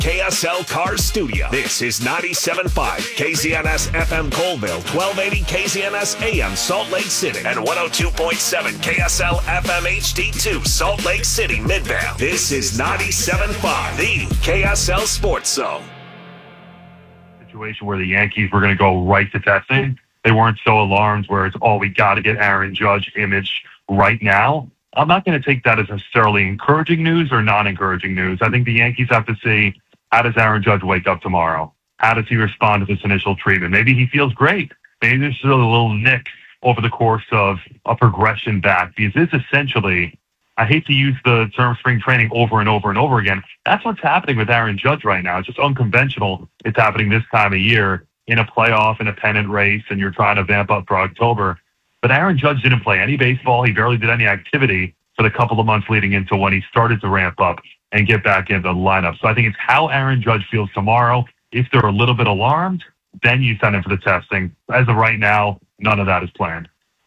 KSL Cars Studio. This is 97.5 KZNS FM Colville, 1280 KZNS AM Salt Lake City, and 102.7 KSL FM HD2 Salt Lake City Midvale. This is 97.5, the KSL Sports Zone. Situation where the Yankees were going to go right to testing. They weren't so alarmed where it's, we got to get Aaron Judge image right now. I'm not going to take that as necessarily encouraging news or non-encouraging news. I think the Yankees have to see, how does Aaron Judge wake up tomorrow? How does he respond to this initial treatment? Maybe he feels great. Maybe there's just a little nick over the course of a progression back. Because it's essentially, I hate to use the term spring training over and over and over again. That's what's happening with Aaron Judge right now. It's just unconventional. It's happening this time of year in a playoff, in a pennant race, and you're trying to vamp up for October. But Aaron Judge didn't play any baseball. He barely did any activity for the couple of months leading into when he started to ramp up and get back into the lineup. So I think it's how Aaron Judge feels tomorrow. If they're a little bit alarmed, then you send him for the testing. As of right now, none of that is planned.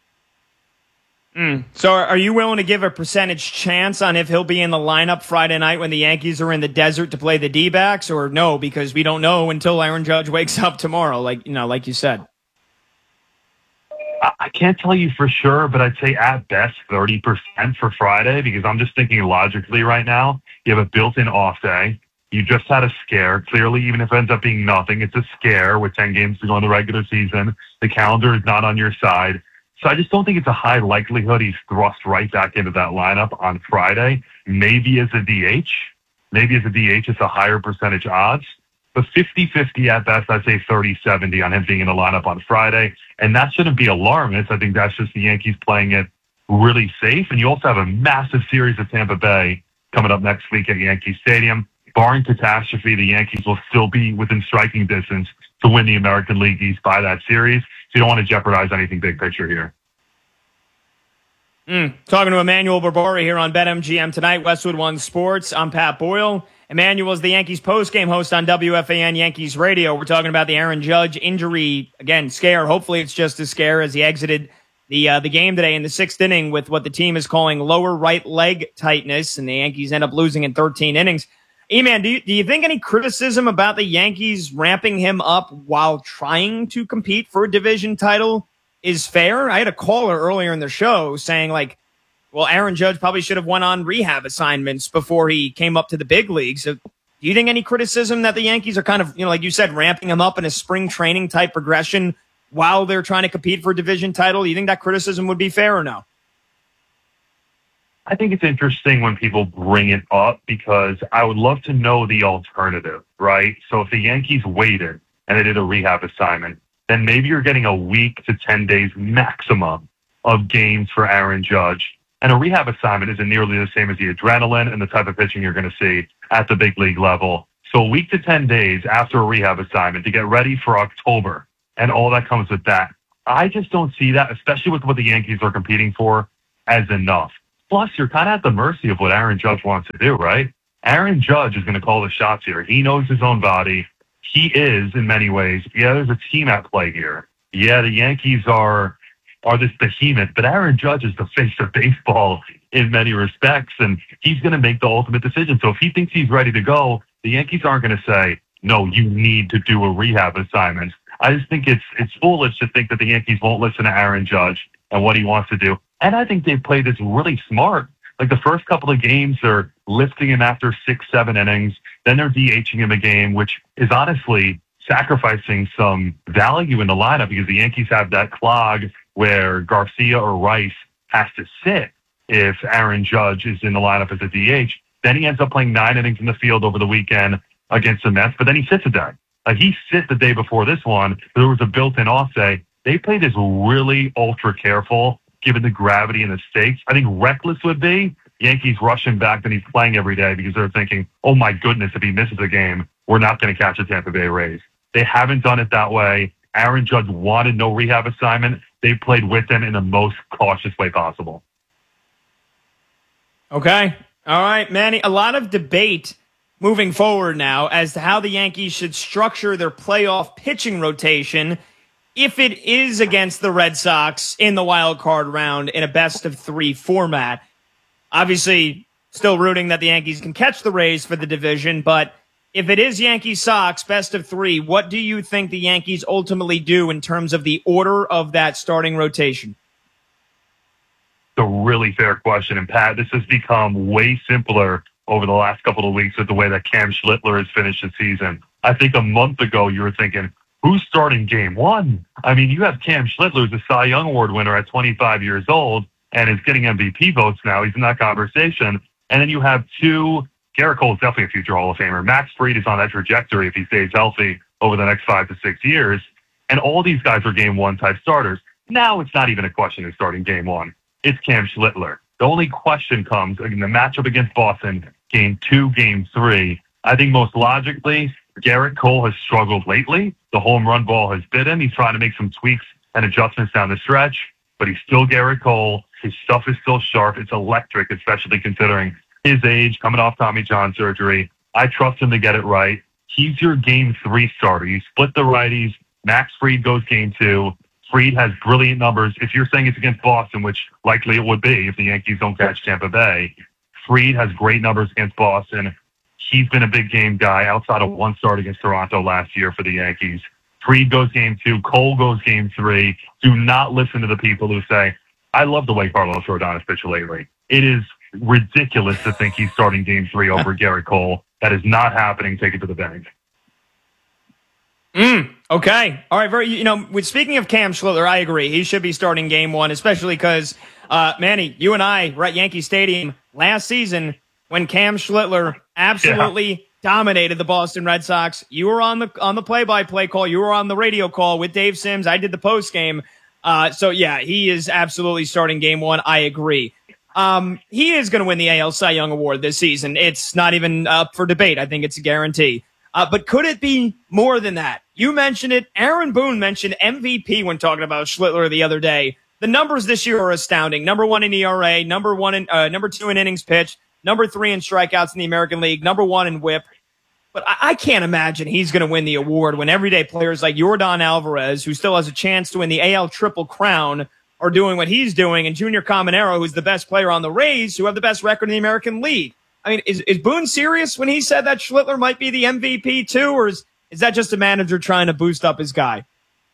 So are you willing to give a percentage chance on if he'll be in the lineup Friday night when the Yankees are in the desert to play the D-backs, or no, because we don't know until Aaron Judge wakes up tomorrow, like you said? I can't tell you for sure, but I'd say at best 30% for Friday, because I'm just thinking logically right now. You have a built-in off day. You just had a scare. Clearly, even if it ends up being nothing, it's a scare with 10 games to go in the regular season. The calendar is not on your side. So I just don't think it's a high likelihood he's thrust right back into that lineup on Friday. Maybe as a DH. Maybe as a DH, it's a higher percentage odds. But 50-50 at best, I'd say 30-70 on him being in the lineup on Friday. And that shouldn't be alarmist. I think that's just the Yankees playing it really safe. And you also have a massive series at Tampa Bay coming up next week at Yankee Stadium. Barring catastrophe, the Yankees will still be within striking distance to win the American League East by that series. So you don't want to jeopardize anything big picture here. Talking to Emmanuel Barbari here on BetMGM tonight, Westwood One Sports. I'm Pat Boyle. Emmanuel is the Yankees postgame host on WFAN Yankees Radio. We're talking about the Aaron Judge injury, again, scare. Hopefully it's just a scare as he exited the game today in the sixth inning with what the team is calling lower right leg tightness, and the Yankees end up losing in 13 innings. E-Man, do you think any criticism about the Yankees ramping him up while trying to compete for a division title is fair? I had a caller earlier in the show saying, well, Aaron Judge probably should have went on rehab assignments before he came up to the big leagues. So do you think any criticism that the Yankees are kind of, like you said, ramping him up in a spring training type progression while they're trying to compete for a division title? Do you think that criticism would be fair or no? I think it's interesting when people bring it up because I would love to know the alternative, right? So if the Yankees waited and they did a rehab assignment, then maybe you're getting a week to 10 days maximum of games for Aaron Judge. And a rehab assignment isn't nearly the same as the adrenaline and the type of pitching you're going to see at the big league level. So a week to 10 days after a rehab assignment to get ready for October and all that comes with that. I just don't see that, especially with what the Yankees are competing for, as enough. Plus, you're kind of at the mercy of what Aaron Judge wants to do, right? Aaron Judge is going to call the shots here. He knows his own body. He is, in many ways. Yeah, there's a team at play here. Yeah, the Yankees are this behemoth, but Aaron Judge is the face of baseball in many respects, and he's going to make the ultimate decision. So if he thinks he's ready to go, the Yankees aren't going to say, no, you need to do a rehab assignment. I just think it's foolish to think that the Yankees won't listen to Aaron Judge and what he wants to do. And I think they played this really smart. Like the first couple of games, they're lifting him after 6-7 innings. Then they're DHing him a game, which is honestly sacrificing some value in the lineup because the Yankees have that clog where Garcia or Rice has to sit if Aaron Judge is in the lineup as a DH. Then he ends up playing 9 innings in the field over the weekend against the Mets, but then he sits a day. He sit the day before this one. There was a built-in off day. They played this really ultra careful, given the gravity and the stakes. I think reckless would be Yankees rushing back that he's playing every day because they're thinking, oh my goodness, if he misses a game, we're not going to catch the Tampa Bay Rays. They haven't done it that way. Aaron Judge wanted no rehab assignment. They played with him in the most cautious way possible. Okay. All right, Manny. A lot of debate moving forward now as to how the Yankees should structure their playoff pitching rotation if it is against the Red Sox in the wild card round in a best-of-3 format. Obviously, still rooting that the Yankees can catch the Rays for the division, but if it is Yankees Sox best of 3, what do you think the Yankees ultimately do in terms of the order of that starting rotation? It's a really fair question. And Pat, this has become way simpler over the last couple of weeks with the way that Cam Schlittler has finished the season. I think a month ago you were thinking, who's starting game 1? I mean, you have Cam Schlittler, who's a Cy Young Award winner at 25 years old and is getting MVP votes now. He's in that conversation. And then you have 2, Garrett Cole is definitely a future Hall of Famer. Max Fried is on that trajectory if he stays healthy over the next 5 to 6 years. And all these guys are game 1 type starters. Now it's not even a question of starting game 1. It's Cam Schlittler. The only question comes in the matchup against Boston, game 2, game 3. I think most logically, Garrett Cole has struggled lately. The home run ball has bit him. He's trying to make some tweaks and adjustments down the stretch, but he's still Garrett Cole. His stuff is still sharp. It's electric, especially considering his age, coming off Tommy John surgery. I trust him to get it right. He's your game 3 starter. You split the righties. Max Fried goes game 2. Fried has brilliant numbers. If you're saying it's against Boston, which likely it would be if the Yankees don't catch Tampa Bay, Fried has great numbers against Boston. He's been a big game guy outside of one start against Toronto last year for the Yankees. Fried goes game 2. Cole goes game 3. Do not listen to the people who say, I love the way Carlos Rodon has pitched lately. It is ridiculous to think he's starting game 3 over Garrett Cole. That is not happening. Take it to the bank. Okay. All right. With speaking of Cam Schlittler, I agree. He should be starting game 1, especially because, Manny, you and I were at Yankee Stadium last season when Cam Schlittler absolutely dominated the Boston Red Sox. You were on the play-by-play call. You were on the radio call with Dave Sims. I did the post game. He is absolutely starting game 1. I agree. He is going to win the AL Cy Young Award this season. It's not even up for debate. I think it's a guarantee. But could it be more than that? You mentioned it. Aaron Boone mentioned MVP when talking about Schlittler the other day. The numbers this year are astounding. Number 1 in ERA, number 2 in innings pitched, number 3 in strikeouts in the American League, number 1 in WHIP. But I can't imagine he's going to win the award when everyday players like Yordan Alvarez, who still has a chance to win the AL Triple Crown, are doing what he's doing, and Junior Caminero, who's the best player on the Rays, who have the best record in the American League. I mean, is Boone serious when he said that Schlittler might be the MVP too, or is that just a manager trying to boost up his guy?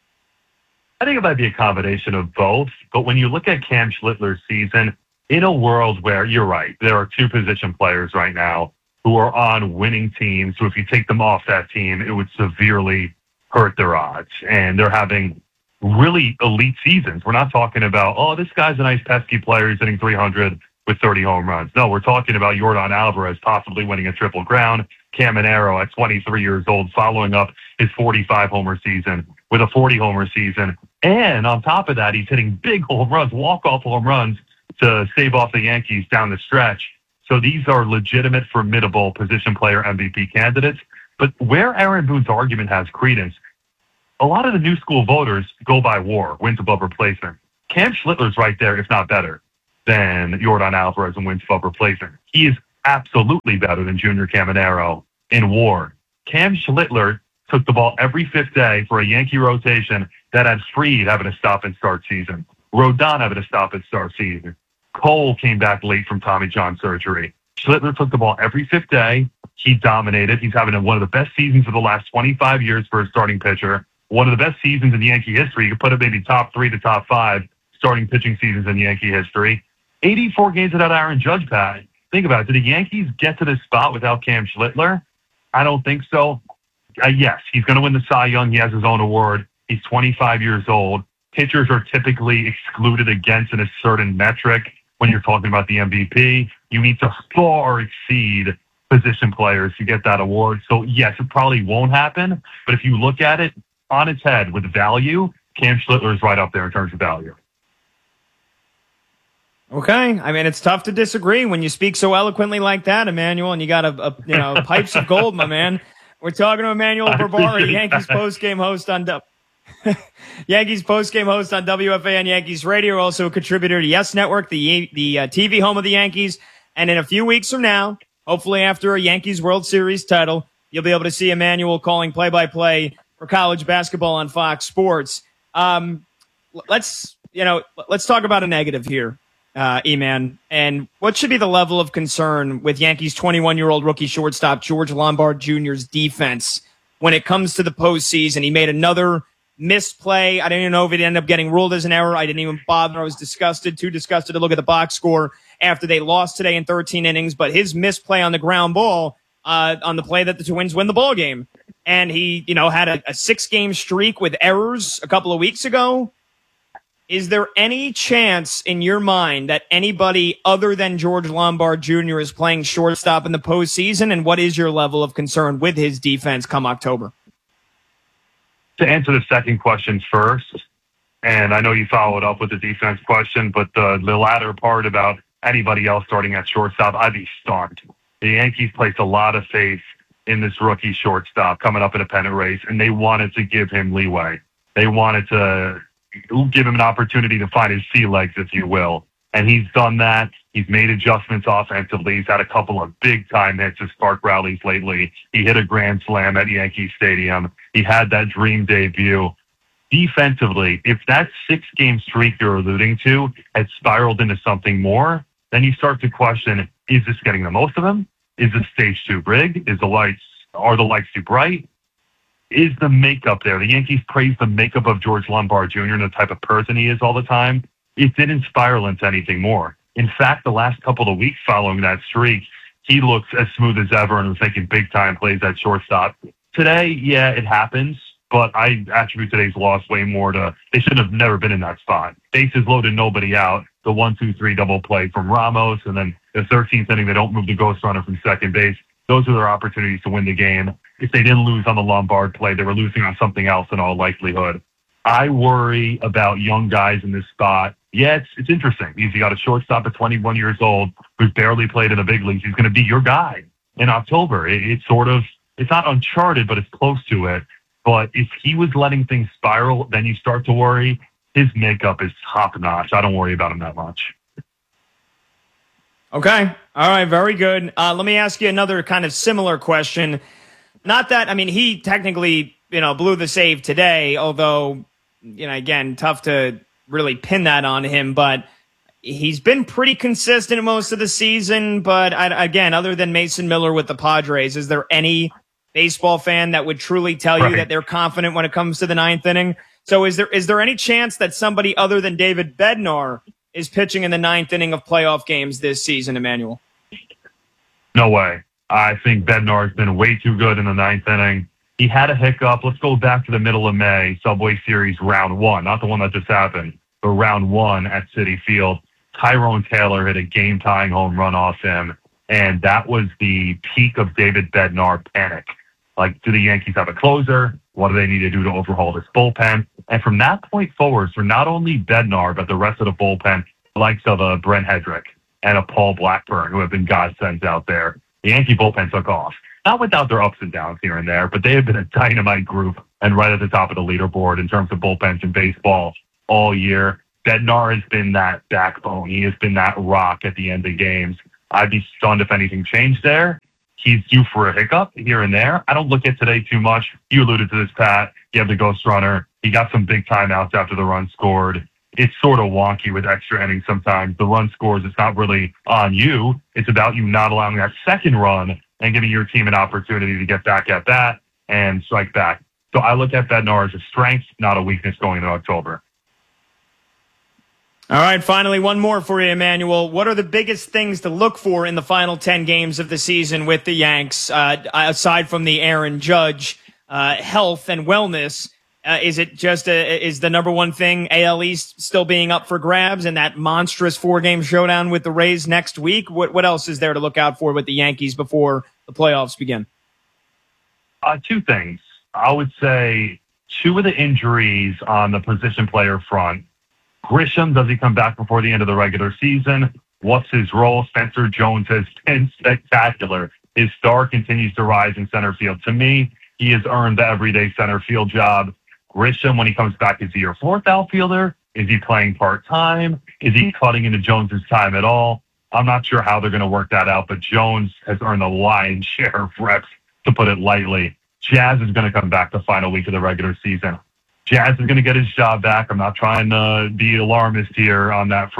I think it might be a combination of both. But when you look at Cam Schlittler's season, in a world where, you're right, there are 2 position players right now who are on winning teams, so if you take them off that team, it would severely hurt their odds. And they're having really elite seasons. We're not talking about, this guy's a nice pesky player, he's hitting 300 with 30 home runs. No, we're talking about Yordan Alvarez possibly winning a Triple Crown, Caminero at 23 years old following up his 45-homer season with a 40-homer season. And on top of that, he's hitting big home runs, walk-off home runs to save off the Yankees down the stretch. So these are legitimate, formidable position player MVP candidates. But where Aaron Boone's argument has credence, a lot of the new school voters go by WAR, wins above replacement. Cam Schlittler's right there, if not better, than Yordan Alvarez and wins above replacement. He is absolutely better than Junior Caminero in WAR. Cam Schlittler took the ball every 5th day for a Yankee rotation that had Fried having a stop-and-start season, Rodon having a stop-and-start season. Cole came back late from Tommy John surgery. Schlittler took the ball every 5th day. He dominated. He's having one of the best seasons of the last 25 years for a starting pitcher. One of the best seasons in Yankee history. You could put it maybe top 3 to top 5 starting pitching seasons in Yankee history. 84 games without Aaron Judge, Pat. Think about it. Did the Yankees get to this spot without Cam Schlittler? I don't think so. Yes, he's going to win the Cy Young. He has his own award. He's 25 years old. Pitchers are typically excluded against in a certain metric. When you're talking about the MVP, you need to far exceed position players to get that award. So, yes, it probably won't happen. But if you look at it on its head with value, Cam Schlittler is right up there in terms of value. Okay. I mean, it's tough to disagree when you speak so eloquently like that, Emmanuel, and you got pipes of gold, my man. We're talking to Emmanuel Barbari, Yankees postgame host on WFAN Yankees Radio, also a contributor to Yes Network, the TV home of the Yankees. And in a few weeks from now, hopefully after a Yankees World Series title, you'll be able to see Emmanuel calling play-by-play for college basketball on Fox Sports. Let's talk about a negative here. E-Man. And what should be the level of concern with Yankees 21-year-old rookie shortstop George Lombard Jr.'s defense when it comes to the postseason? He made another missed play. I didn't even know if it ended up getting ruled as an error. I didn't even bother. I was too disgusted to look at the box score after they lost today in 13 innings. But his missed play on the ground ball on the play that the Twins win the ball game. And he, had a 6-game streak with errors a couple of weeks ago. Is there any chance in your mind that anybody other than George Lombard Jr. is playing shortstop in the postseason? And what is your level of concern with his defense come October? To answer the second question first, and I know you followed up with the defense question, but the latter part about anybody else starting at shortstop, I'd be stunned. The Yankees placed a lot of faith in this rookie shortstop coming up in a pennant race, and they wanted to give him leeway. They wanted to give him an opportunity to find his sea legs, if you will. And he's done that. He's made adjustments offensively. He's had a couple of big-time hits to spark rallies lately. He hit a grand slam at Yankee Stadium. He had that dream debut. Defensively, if that 6-game streak you're alluding to had spiraled into something more, then you start to question, is this getting the most of him? Is the stage too big? Are the lights too bright? Is the makeup there? The Yankees praise the makeup of George Lombard Jr. and the type of person he is all the time. It didn't spiral into anything more. In fact, the last couple of weeks following that streak, he looks as smooth as ever and was making big-time plays at shortstop. Today, yeah, it happens, but I attribute today's loss way more to they should have never been in that spot. Bases loaded, nobody out. The 1-2-3 double play from Ramos, and then the 13th inning, they don't move the ghost runner from second base. Those are their opportunities to win the game. If they didn't lose on the Lombard play, they were losing on something else in all likelihood. I worry about young guys in this spot. Yeah, it's interesting because you got a shortstop at 21 years old who's barely played in the big leagues. He's going to be your guy in October. It's not uncharted, but it's close to it. But if he was letting things spiral, then you start to worry. His makeup is top notch. I don't worry about him that much. Okay. All right. Very good. Let me ask you another kind of similar question. Not that, he technically, blew the save today, although, again, tough to really pin that on him, but he's been pretty consistent most of the season. But again, other than Mason Miller with the Padres, is there any baseball fan that would truly tell you that they're confident when it comes to the 9th inning? So is there any chance that somebody other than David Bednar is pitching in the 9th inning of playoff games this season, Emmanuel? No way. I think Bednar has been way too good in the 9th inning. He had a hiccup. Let's go back to the middle of May, Subway Series round 1, not the one that just happened, but round 1 at Citi Field. Tyrone Taylor hit a game-tying home run off him, and that was the peak of David Bednar panic. Like, do the Yankees have a closer? What do they need to do to overhaul this bullpen? And from that point forward, for not only Bednar, but the rest of the bullpen, the likes of a Brent Hedrick and a Paul Blackburn, who have been godsends out there, the Yankee bullpen took off. Not without their ups and downs here and there, but they have been a dynamite group and right at the top of the leaderboard in terms of bullpens in baseball all year. Bednar has been that backbone. He has been that rock at the end of games. I'd be stunned if anything changed there. He's due for a hiccup here and there. I don't look at today too much. You alluded to this, Pat. You have the ghost runner. He got some big timeouts after the run scored. It's sort of wonky with extra innings sometimes. The run scores, it's not really on you. It's about you not allowing that second run and giving your team an opportunity to get back at that and strike back. So I look at Bednar as a strength, not a weakness going into October. All right, finally, one more for you, Emmanuel. What are the biggest things to look for in the final 10 games of the season with the Yanks, aside from the Aaron Judge health and wellness? Is it just is the number one thing AL East still being up for grabs and that monstrous 4-game showdown with the Rays next week? What else is there to look out for with the Yankees before the playoffs begin? 2 things. I would say 2 of the injuries on the position player front. Grisham, does he come back before the end of the regular season? What's his role? Spencer Jones has been spectacular. His star continues to rise in center field. To me, he has earned the everyday center field job. Grisham, when he comes back, is he your 4th outfielder? Is he playing part-time? Is he cutting into Jones's time at all? I'm not sure how they're going to work that out, but Jones has earned the lion's share of reps, to put it lightly. Jazz is going to come back the final week of the regular season. Jazz is going to get his job back. I'm not trying to be alarmist here on that front,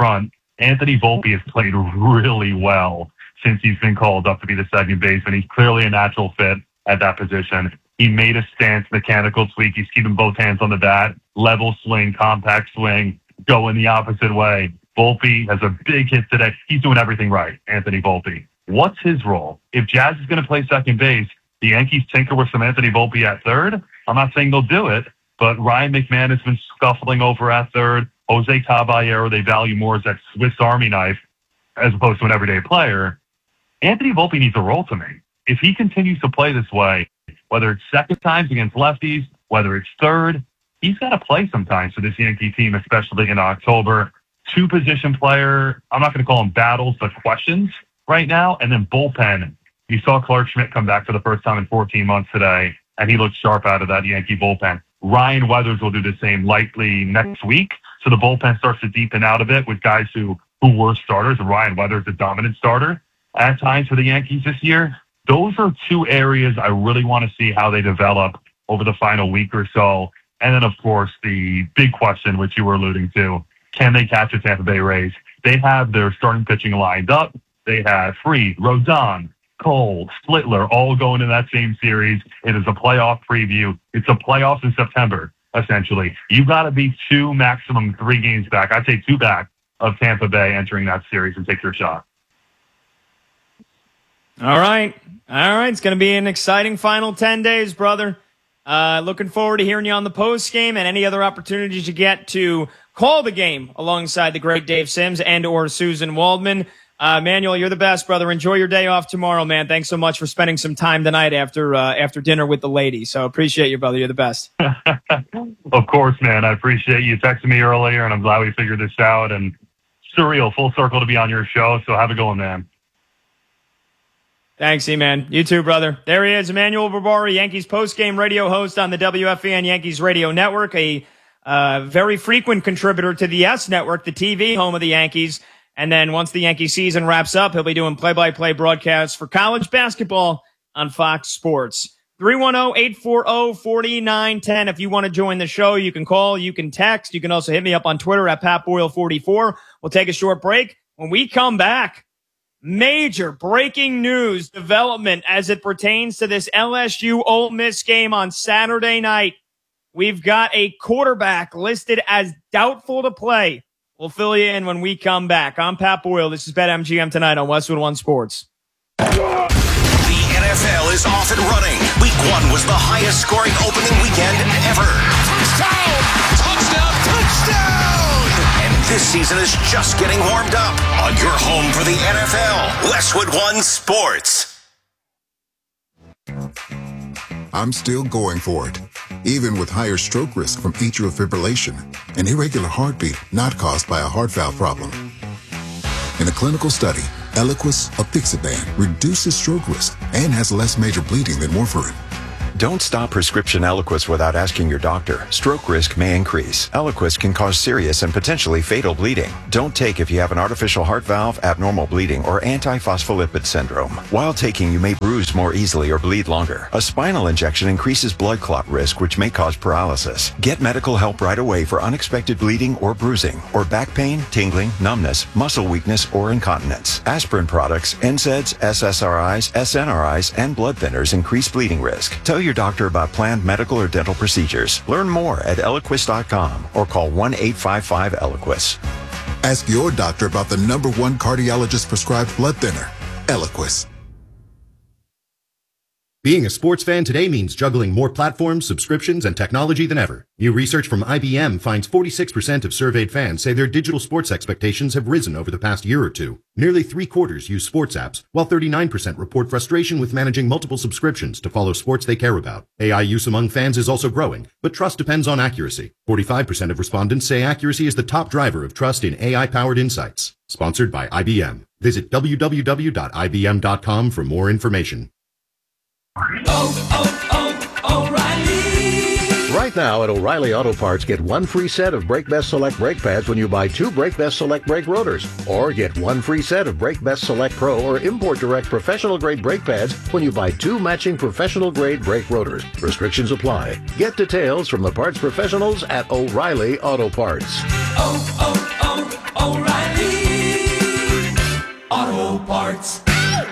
Anthony Volpe has played really well since he's been called up to be the second baseman. He's clearly a natural fit at that position. He made a stance, mechanical tweak. He's keeping both hands on the bat, level swing, compact swing, going the opposite way. Volpe has a big hit today. He's doing everything right, Anthony Volpe. What's his role? If Jazz is going to play second base, the Yankees tinker with some Anthony Volpe at third. I'm not saying they'll do it, but Ryan McMahon has been scuffling over at third. Jose Caballero, they value more as that Swiss Army knife as opposed to an everyday player. Anthony Volpe needs a role to me. If he continues to play this way, whether it's second times against lefties, whether it's third, he's got to play sometimes for this Yankee team, especially in October. Two-position player, I'm not going to call them battles, but questions right now. And then bullpen. You saw Clark Schmidt come back for the first time in 14 months today, and he looked sharp out of that Yankee bullpen. Ryan Weathers will do the same likely next week. So the bullpen starts to deepen out a bit with guys who were starters. Ryan Weathers, a dominant starter at times for the Yankees this year. Those are two areas I really want to see how they develop over the final week or so. And then, of course, the big question, which you were alluding to, can they catch the Tampa Bay Rays? They have their starting pitching lined up. They have Fried, Rodon, Cole, Splittler, all going in that same series. It is a playoff preview. It's a playoffs in September, essentially. You've got to be 2, maximum 3 games back. I'd say 2 back of Tampa Bay entering that series and take your shot. All right. It's going to be an exciting final 10 days, brother. Looking forward to hearing you on the post game and any other opportunities you get to call the game alongside the great Dave Sims and or Susan Waldman. Manuel, you're the best, brother. Enjoy your day off tomorrow, man. Thanks so much for spending some time tonight after dinner with the ladies. So appreciate you, brother. You're the best. Of course, man. I appreciate you texting me earlier, and I'm glad we figured this out. And surreal, full circle to be on your show. So have a good one, man. Thanks, E-Man. You too, brother. There he is, Emmanuel Barbari, Yankees post-game radio host on the WFAN Yankees radio network, a very frequent contributor to the YES Network, the TV home of the Yankees. And then once the Yankee season wraps up, he'll be doing play-by-play broadcasts for college basketball on Fox Sports. 310-840-4910. If you want to join the show, you can call, you can text. You can also hit me up on Twitter at PatBoyle44. We'll take a short break. When we come back, major breaking news development as it pertains to this LSU Ole Miss game on Saturday night. We've got a quarterback listed as doubtful to play. We'll fill you in when we come back. I'm Pat Boyle. This is BetMGM tonight on Westwood One Sports. The NFL is off and running. Week 1 was the highest scoring opening weekend ever. Touchdown! And this season is just getting warmed up on your home for the NFL, Westwood One Sports. I'm still going for it, even with higher stroke risk from atrial fibrillation, an irregular heartbeat not caused by a heart valve problem. In a clinical study, Eliquis apixaban reduces stroke risk and has less major bleeding than warfarin. Don't stop prescription Eliquis without asking your doctor. Stroke risk may increase. Eliquis can cause serious and potentially fatal bleeding. Don't take if you have an artificial heart valve, abnormal bleeding, or antiphospholipid syndrome. While taking, you may bruise more easily or bleed longer. A spinal injection increases blood clot risk, which may cause paralysis. Get medical help right away for unexpected bleeding or bruising, or back pain, tingling, numbness, muscle weakness, or incontinence. Aspirin products, NSAIDs, SSRIs, SNRIs, and blood thinners increase bleeding risk. Tell your doctor about planned medical or dental procedures. Learn more at Eliquis.com or call 1-855-ELIQUIS. Ask your doctor about the #1 cardiologist prescribed blood thinner, Eliquis. Being a sports fan today means juggling more platforms, subscriptions, and technology than ever. New research from IBM finds 46% of surveyed fans say their digital sports expectations have risen over the past year or two. Nearly 3/4 use sports apps, while 39% report frustration with managing multiple subscriptions to follow sports they care about. AI use among fans is also growing, but trust depends on accuracy. 45% of respondents say accuracy is the top driver of trust in AI-powered insights. Sponsored by IBM. Visit www.ibm.com for more information. O'Reilly! Right now at O'Reilly Auto Parts, get 1 free set of Brake Best Select brake pads when you buy 2 Brake Best Select brake rotors. Or get 1 free set of Brake Best Select Pro or Import Direct professional grade brake pads when you buy 2 matching professional grade brake rotors. Restrictions apply. Get details from the parts professionals at O'Reilly Auto Parts. O'Reilly! Auto Parts.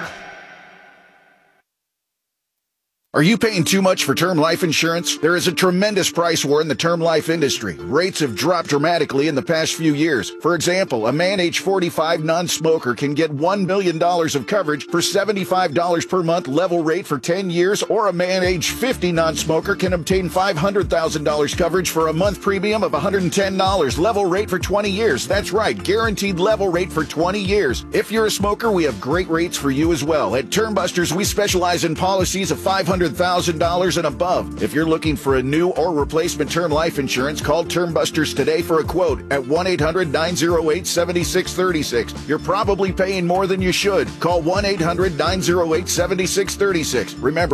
Are you paying too much for term life insurance? There is a tremendous price war in the term life industry. Rates have dropped dramatically in the past few years. For example, a man age 45 non-smoker can get $1 million of coverage for $75 per month level rate for 10 years, or a man age 50 non-smoker can obtain $500,000 coverage for a month premium of $110 level rate for 20 years. That's right, guaranteed level rate for 20 years. If you're a smoker, we have great rates for you as well. At Term Busters, we specialize in policies of $500,000 and above. If you're looking for a new or replacement term life insurance, call Term Busters today for a quote at 1-800-908-7636. You're probably paying more than you should. Call 1-800-908-7636. Remember,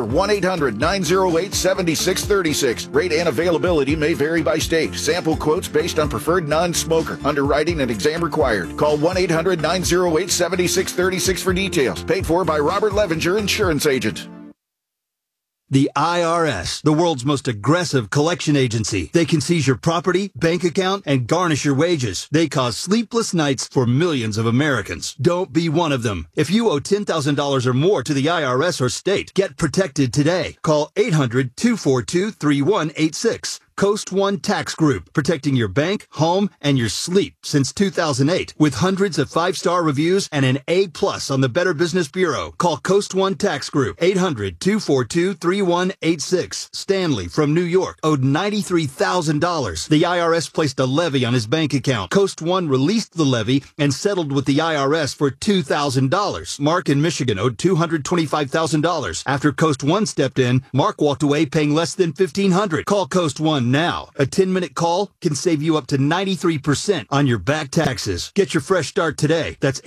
1-800-908-7636. Rate and availability may vary by state. Sample quotes based on preferred non-smoker. Underwriting and exam required. Call 1-800-908-7636 for details. Paid for by Robert Levenger, Insurance Agent. The IRS, the world's most aggressive collection agency. They can seize your property, bank account, and garnish your wages. They cause sleepless nights for millions of Americans. Don't be one of them. If you owe $10,000 or more to the IRS or state, get protected today. Call 800-242-3186. Coast One Tax Group, protecting your bank, home, and your sleep since 2008. With hundreds of 5-star reviews and an A+ on the Better Business Bureau. Call Coast One Tax Group, 800-242-3186. Stanley from New York owed $93,000. The IRS placed a levy on his bank account. Coast One released the levy and settled with the IRS for $2,000. Mark in Michigan owed $225,000. After Coast One stepped in, Mark walked away paying less than $1,500. Call Coast One now. A 10-minute call can save you up to 93% on your back taxes. Get your fresh start today. That's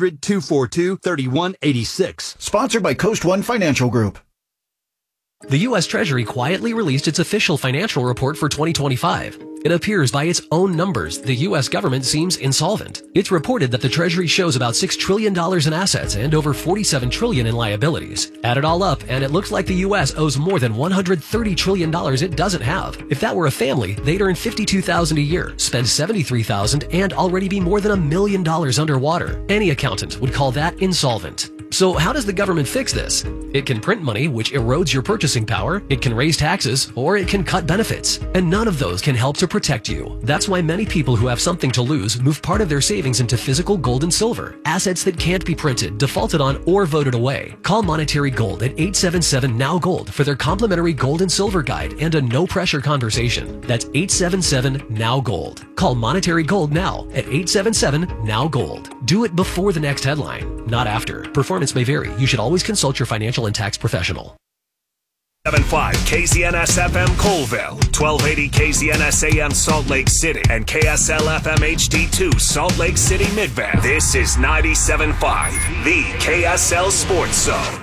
800-242-3186. Sponsored by Coast One Financial Group. The U.S. Treasury quietly released its official financial report for 2025. It appears by its own numbers the U.S. government seems insolvent. It's reported that the Treasury shows about $6 trillion in assets and over $47 trillion in liabilities. Add it all up, and it looks like the U.S. owes more than $130 trillion it doesn't have. If that were a family, they'd earn $52,000 a year, spend $73,000, and already be more than $1 million underwater. Any accountant would call that insolvent. So how does the government fix this? It can print money, which erodes your purchasing power, it can raise taxes, or it can cut benefits. And none of those can help to protect you. That's why many people who have something to lose move part of their savings into physical gold and silver, assets that can't be printed, defaulted on, or voted away. Call Monetary Gold at 877-NOW-GOLD for their complimentary gold and silver guide and a no-pressure conversation. That's 877-NOW-GOLD. Call Monetary Gold now at 877-NOW-GOLD. Do it before the next headline, not after. Performance may vary. You should always consult your financial and tax professional. 7.5 KZNS FM Colville, 1280 KZNS AM Salt Lake City, and KSL FM HD2 Salt Lake City Midvale. This is 97.5, the KSL Sports Zone.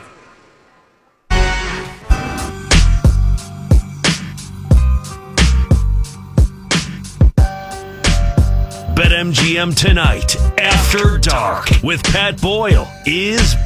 BetMGM tonight, After Dark, with Pat Boyle, is